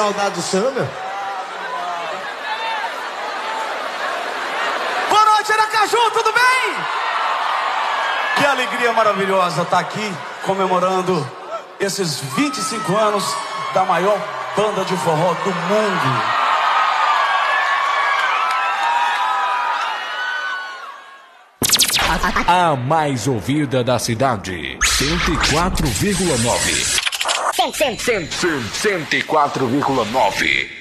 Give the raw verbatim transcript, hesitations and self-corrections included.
saudade do senhor, meu. Boa noite, Aracaju, tudo bem? Que alegria maravilhosa estar aqui comemorando esses vinte e cinco anos da maior banda de forró do mundo. A mais ouvida da cidade, cento e quatro vírgula nove. cento e quatro vírgula nove.